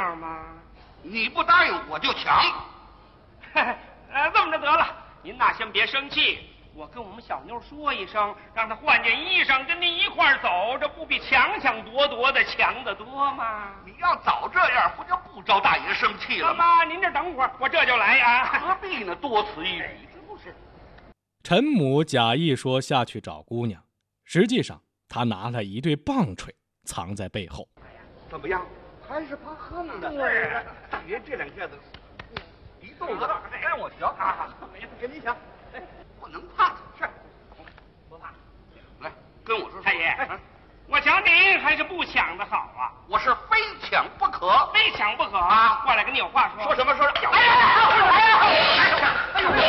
样吗？ 你不答应我就抢。 这么着得了，您呐先别生气，我跟我们小妞说一声，让她换件衣裳跟您一块走，这不比抢抢夺夺的强得多吗？ 你要早这样，不就不招大爷生气了吗？ 妈，您这等会儿，我这就来啊。 何必呢？多此一举，是不是？ 陈母假意说下去找姑娘，实际上他拿了一对棒槌藏在背后。 怎么样？还是怕横的。 对了， 爷这两下子一动子让我瞧啊！没事，跟你抢。哎，不能怕。是，不怕。来，跟我说说。 太爷，我瞧您还是不抢的好啊！ 我是非抢不可， 非抢不可啊！ 过来跟你有话说。 说什么？说什么？ 哎呀！ 哎呦！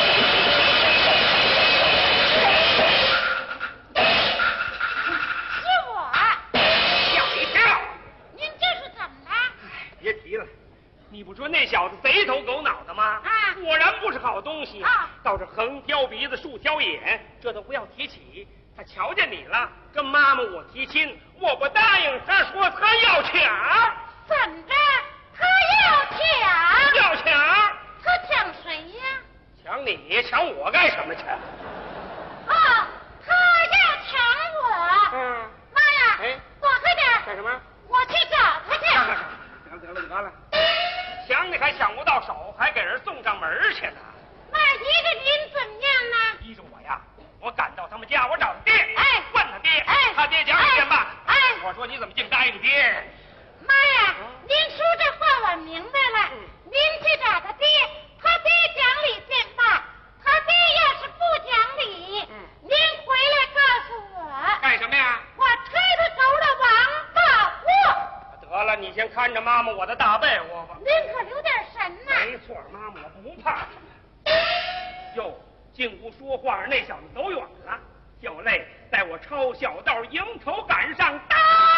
是我。 吓一跳！ 您这是怎么了？ 别提了，你不说那小子贼头狗脑的吗？ 啊， 果然不是好东西啊！ 倒是横挑鼻子竖挑眼，这都不要提起。他瞧见你了，跟妈妈我提亲，我不答应，他说他要抢。 怎么着？他要抢？ 要抢？ 他抢谁呀？ 抢你？抢我干什么去？ 哦，他要抢我。妈呀！ 哎， 躲开点！ 干什么？ 我去找他去。 得了，抢你还抢不到手，还给人送上门去呢。 那依着您怎么样呢？ 依着我呀，我赶到他们家，我找他爹， 哎， 问他爹， 哎， 他爹讲理去吧。 哎， 我说你怎么净答应爹？ 妈呀，您说这话我明白了。您去找他爹，他爹讲理见罢。他爹要是不讲理，您回来告诉我。 干什么呀？ 我推他走了王八窝。 得了，你先看着妈妈我的大被窝吧。 您可留点神呐。 没错，妈妈我不怕他们。哟，进屋说话，那小子走远了，就累在我抄小道迎头赶上，呆！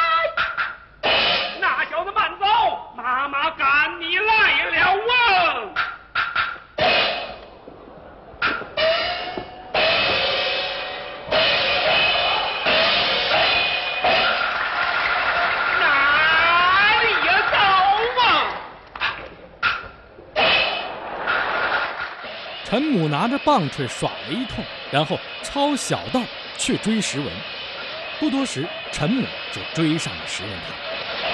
那小子慢走，妈妈赶你来了啊！哪里呀走啊！ 陈母拿着棒槌耍了一通，然后抄小道去追石文。不多时，陈母就追上了石文堂。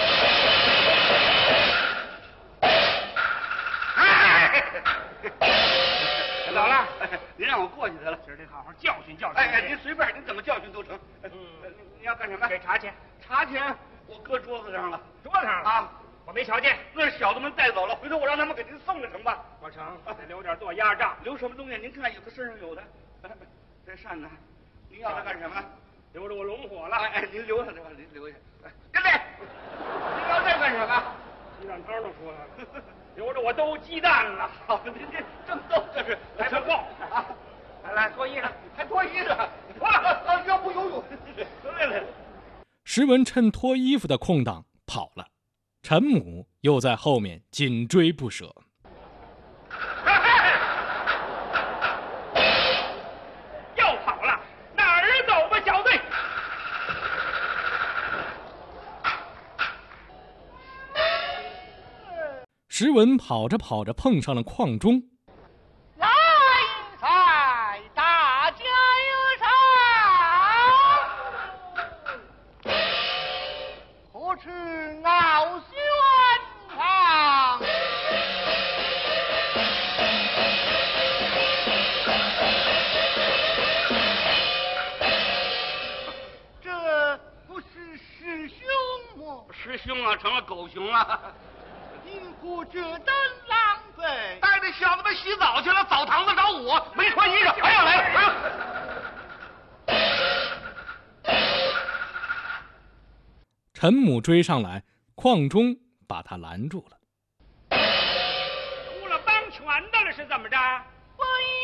走了， 您让我过去得了， 今儿得好好教训教训。 哎，您随便，您怎么教训都成。你要干什么？ 给茶钱。 茶钱我搁桌子上了。 桌子上了啊？ 我没瞧见。 那小子们带走了，回头我让他们给您送了成吧？ 我成，得留点做压账。 留什么东西？您看，有的身上有的。这扇子，您要它干什么？ 留着我龙火了。 哎，您留下这吧，您留下。哎，跟这，您要这干什么？ 鸡蛋汤都出来了，留着我兜鸡蛋了。 好，您这正逗，这是来个报啊！来脱衣裳， 还脱衣裳，脱了，要不游泳。来。 石文趁脱衣服的空档跑了，陈母又在后面紧追不舍。 又跑了，哪儿走吧，小队？ 石文跑着跑着碰上了邝忠。 来财，大家有赏，何处傲轩堂？这不是师兄吗？ 师兄啊，成了狗熊了。 因何这等狼狈？ 带着小子们洗澡去了，澡堂子找我，没穿衣裳，还要来，还要。 陈母追上来，邝忠把他拦住了。 出了帮拳的了是怎么着？ 非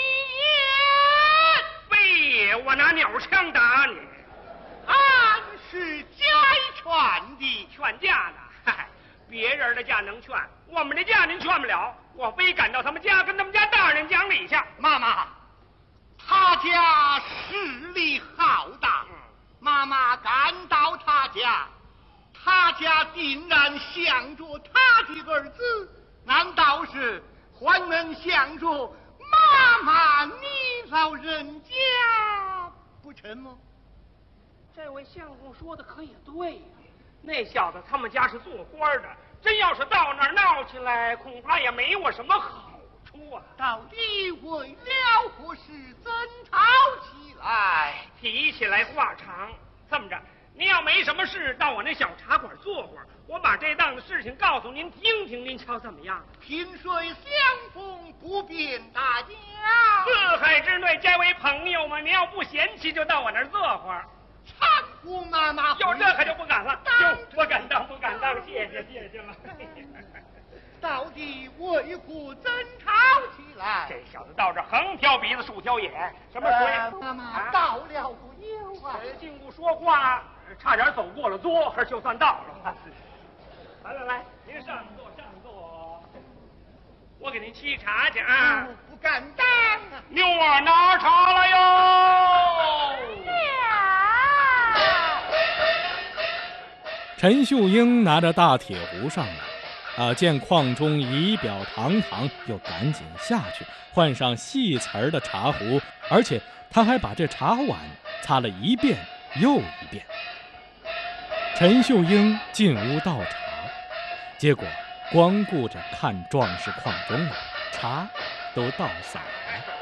也， 非也，我拿鸟枪打你。 俺是家劝的， 劝架呢？嗨，别人的架能劝，我们的架您劝不了。我非赶到他们家，跟他们家大人讲理去。 妈妈，他家势力浩大，妈妈赶到他家， 他家竟然想着他的儿子，难道是还能想着妈妈你老人家不成吗？ 这位相公说的可也对呀、那小子他们家是做官的，真要是到那儿闹起来，恐怕也没我什么好处啊。 到底为了何事争吵起来？ 提起来话长，这么着，您要没什么事，到我那小茶馆坐会儿，我把这档子事情告诉您听听，您瞧怎么样？ 萍水相逢不便大家， 四海之内皆为朋友嘛，您要不嫌弃，就到我那儿坐会儿。 搀扶妈妈。 有这可就不敢了，哟，不敢当，不敢当，谢谢了。 到底为何争吵起来？ 这小子到这横挑鼻子竖挑眼，什么水？ 妈妈到了不久啊！ 禁不说话，差点走过了桌，可是就算到了。来，您上座，上座。我给您沏茶去啊！ 不敢当啊！ 妞儿拿茶了哟！ 陈秀英拿着大铁壶上来，见邝中仪表堂堂，又赶紧下去换上细瓷儿的茶壶，而且他还把这茶碗擦了一遍又一遍。陈秀英进屋倒茶，结果光顾着看壮士邝中了，茶都倒洒了。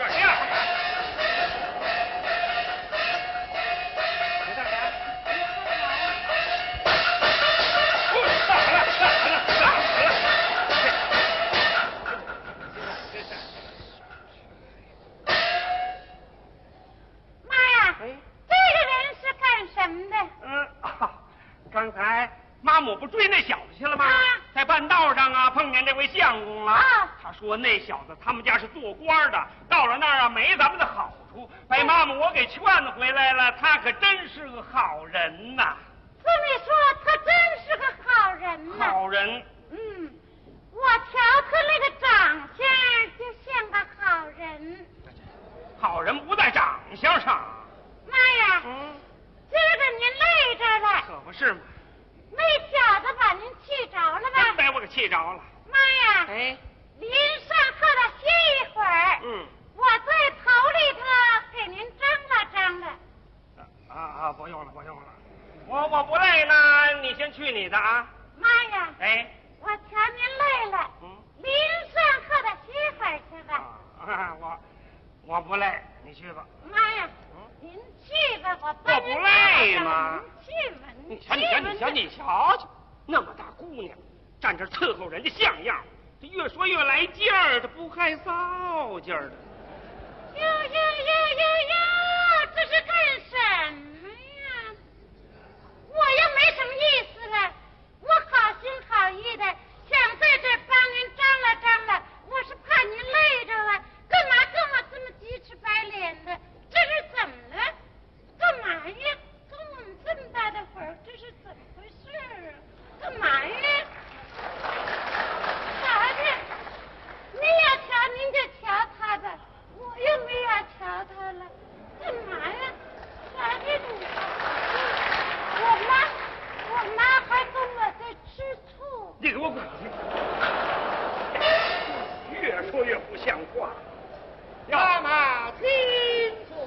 刚才妈母不追那小子去了吗？在半道上啊，碰见这位相公了。他说那小子他们家是做官的，到了那儿啊没咱们的好处，被妈母我给劝回来了。他可真是个好人呐！ 这么说，他真是个好人呐。 好人。 我瞧他那个长相就像个好人。 好人不在长相上。 妈呀！今儿个您累着了。 可不是嘛。 那小子把您气着了吧？ 真被我给气着了。 妈呀！您上课了歇一会儿。我在头里头给您张罗张罗。 不用了。我不累了，你先去你的啊。 妈呀！我瞧您累了。您上课了歇会儿去吧。 我不累，你去吧。 妈呀！您去吧，我不累吗？ 您去吧， 你瞧，那么大姑娘，站这伺候人家像样，这越说越来劲儿，这不害臊劲儿的。 哟，这是干什么呀？我又没什么意思了，我好心好意的想在这帮您张罗张罗，我是怕您累着了，干嘛跟我这么鸡翅白脸的？这是怎么了？干嘛呀？跟我们这么大的会儿，这是怎么回事啊？干嘛呀？啥的？您要瞧您就瞧他吧，我又没要瞧他了。干嘛呀？啥的你？我妈还跟我在吃醋。 你给我滚去！越说越不像话。 妈妈听说，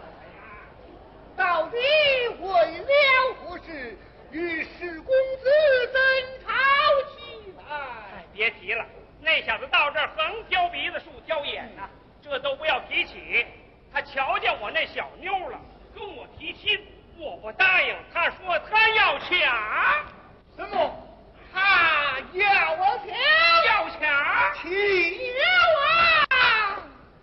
到底为了何事与史公子争吵起来？ 别提了，那小子到这儿横挑鼻子竖挑眼呐，这都不要提起。他瞧见我那小妞了，跟我提亲，我不答应。他说他要抢。 什么？他要抢？ 要抢？ 起了啊！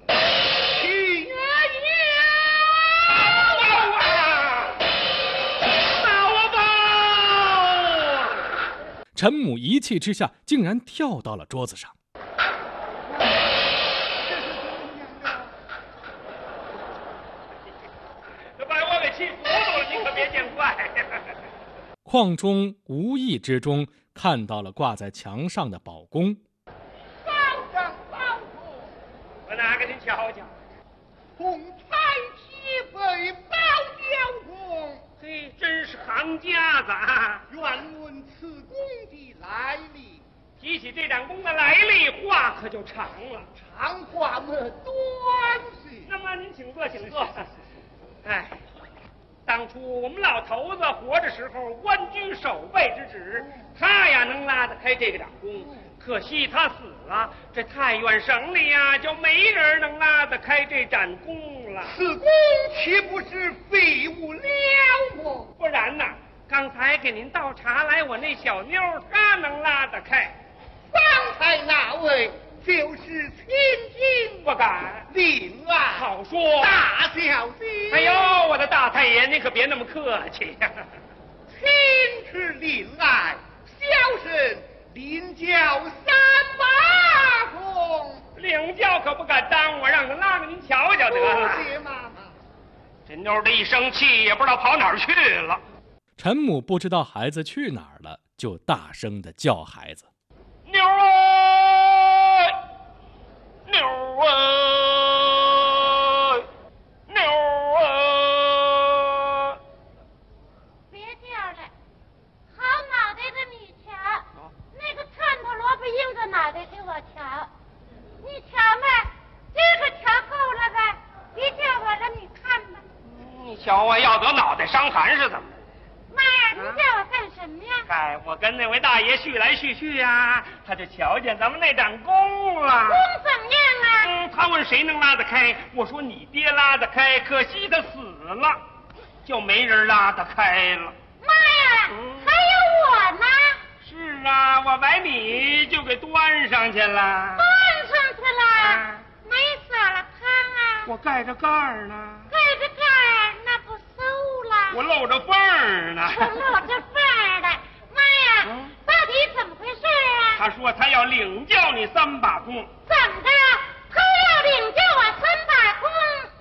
陈母一气之下，竟然跳到了桌子上。 把我给气糊涂了，你可别见怪。 邝中无意之中看到了挂在墙上的宝弓， 我拿给您瞧瞧。 红彩旗被包雕弓， 真是行当家子啊。 愿问此功的来历。 提起这盏弓的来历，话可就长了。 长话么短些。 那么您请坐，请坐。哎，当初我们老头子活着时候，官居守备之职，他呀能拉得开这个掌弓。可惜他死了，这太原省里呀就没人能拉得开这盏弓了。 此弓岂不是废物了么？ 不然呐，刚才给您倒茶来，我那小妞她能拉得开。 方才那位就是千金， 不敢。 令爱好说， 大小姐。 哎呦，我的大太爷，您可别那么客气呀。 亲是令爱，小生领教3把功。 领教可不敢当，我让他拉给您瞧瞧得了。 谢妈妈。 这妞儿的一生气，也不知道跑哪儿去了。 陈母不知道孩子去哪儿了，就大声地叫孩子：“ 妞儿，妞儿，妞儿！” 别叫了，好脑袋的你瞧，那个串头萝卜缨子脑袋给我瞧，你瞧嘛，这个瞧够了吧？别叫我了，你看吧。 你瞧我要得脑袋伤寒是怎么的？ 妈呀，你叫我干什么呀？ 嗨，我跟那位大爷叙来叙去呀，他就瞧见咱们那盏弓了。 弓怎么样啊？ 他问谁能拉得开，我说你爹拉得开，可惜他死了，就没人拉得开了。 妈呀，还有我呢！ 是啊，我把你就给端上去了。 端上去了，没撒了汤啊？ 我盖着盖儿呢。 盖着盖儿，那不馊了？ 我露着缝儿呢。 我露着缝儿的。妈呀，到底怎么回事啊？ 他说他要领教你3把弓。 怎么着？他要领教我3把弓？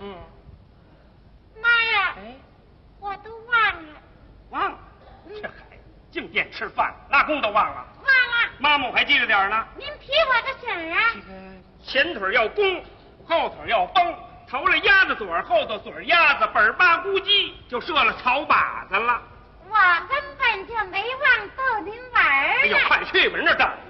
妈呀，我都忘了。 忘了？这孩子净惦吃饭，拉弓都忘了。 忘了。 妈妈我还记着点呢。 您提我个醒啊！ 前腿要弓，后腿要绷，头了鸭子嘴，后头嘴鸭子，本巴咕叽就射了草靶子了。 我根本就没忘逗您玩儿呢。 哎呦，快去吧，人这等